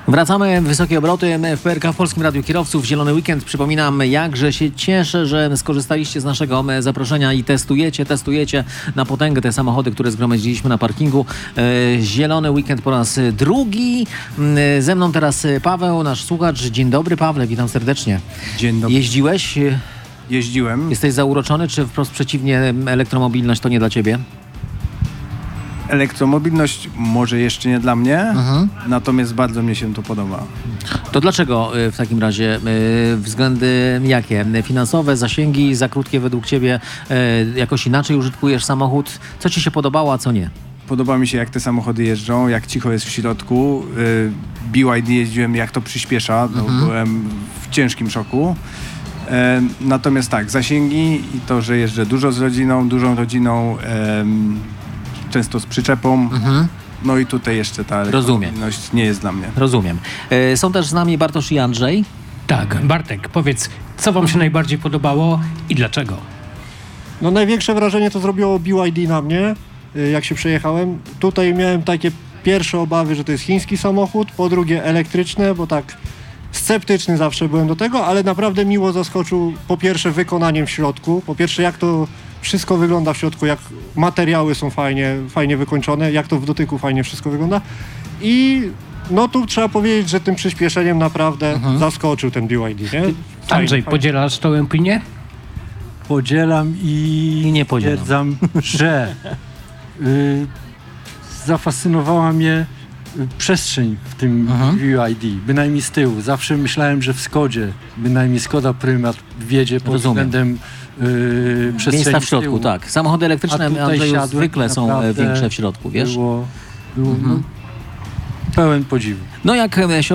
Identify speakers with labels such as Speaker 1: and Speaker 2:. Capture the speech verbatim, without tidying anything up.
Speaker 1: Wracamy. Wysokie obroty w P R K, w Polskim Radiu Kierowców. Zielony Weekend. Przypominam, jakże się cieszę, że skorzystaliście z naszego zaproszenia i testujecie, testujecie na potęgę te samochody, które zgromadziliśmy na parkingu. Zielony Weekend po raz drugi. Ze mną teraz Paweł, nasz słuchacz. Dzień dobry, Pawle, witam serdecznie.
Speaker 2: Dzień dobry.
Speaker 1: Jeździłeś?
Speaker 2: Jeździłem.
Speaker 1: Jesteś zauroczony, czy wprost przeciwnie, elektromobilność to nie dla ciebie?
Speaker 2: Elektromobilność może jeszcze nie dla mnie,
Speaker 1: Mhm.
Speaker 2: natomiast bardzo mi się to podoba.
Speaker 1: To dlaczego y, w takim razie y, względy jakie? Finansowe, zasięgi za krótkie według ciebie? Y, jakoś inaczej użytkujesz samochód? Co ci się podobało, a co nie?
Speaker 2: Podoba mi się, jak te samochody jeżdżą, jak cicho jest w środku. Y, B Y D jeździłem, jak to przyspiesza. No,
Speaker 1: Mhm.
Speaker 2: byłem w ciężkim szoku. E, natomiast tak, zasięgi i to, że jeżdżę dużo z rodziną, dużą rodziną, em, często z przyczepą.
Speaker 1: Mhm.
Speaker 2: No i tutaj jeszcze ta
Speaker 1: Rozumiem.
Speaker 2: elektromobilność nie jest dla mnie.
Speaker 1: Rozumiem. Y, są też z nami Bartosz i Andrzej.
Speaker 3: Tak, Bartek, powiedz, co wam się najbardziej podobało i dlaczego?
Speaker 4: No największe wrażenie to zrobiło B Y D na mnie, y, jak się przejechałem. Tutaj miałem takie pierwsze obawy, że to jest chiński samochód, po drugie elektryczne, bo tak sceptyczny zawsze byłem do tego, ale naprawdę miło zaskoczył po pierwsze wykonaniem w środku, po pierwsze jak to wszystko wygląda w środku, jak materiały są fajnie, fajnie wykończone, jak to w dotyku fajnie wszystko wygląda i no tu trzeba powiedzieć, że tym przyspieszeniem naprawdę
Speaker 1: Mhm.
Speaker 4: zaskoczył ten B Y D, nie? Fajnie,
Speaker 3: Andrzej,
Speaker 4: fajnie.
Speaker 3: podzielasz tą opinię?
Speaker 5: Podzielam i,
Speaker 1: I nie podzielam.
Speaker 5: stwierdzam, że y, zafascynowała mnie y, przestrzeń w tym
Speaker 1: Mhm.
Speaker 5: B Y D, bynajmniej z tyłu. Zawsze myślałem, że w Skodzie, bynajmniej Skoda Prymat wiedzie pod
Speaker 1: Rozumiem.
Speaker 5: względem y, przestrzeni
Speaker 1: Miejsca w
Speaker 5: z
Speaker 1: środku,
Speaker 5: tyłu.
Speaker 1: tak. Samochody
Speaker 5: A
Speaker 1: elektryczne,
Speaker 5: tutaj
Speaker 1: Andrzeju,
Speaker 5: siadłem,
Speaker 1: zwykle są e,
Speaker 5: naprawdę
Speaker 1: większe w środku, wiesz?
Speaker 5: Było, było
Speaker 1: Mhm.
Speaker 5: no, pełen podziwu.
Speaker 1: No jak e, się